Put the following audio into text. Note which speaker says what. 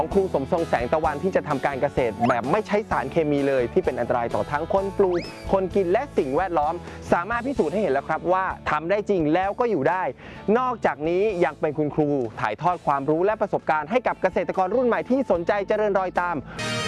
Speaker 1: ของครูสมทรงแสงตะวันที่จะทำการเกษตรแบบไม่ใช้สารเคมีเลยที่เป็นอันตรายต่อทั้งคนปลูกคนกินและสิ่งแวดล้อมสามารถพิสูจน์ให้เห็นแล้วครับว่าทำได้จริงแล้วก็อยู่ได้นอกจากนี้ยังเป็นคุณครูถ่ายทอดความรู้และประสบการณ์ให้กับเกษตรกรรุ่นใหม่ที่สนใจเจริญรอยตาม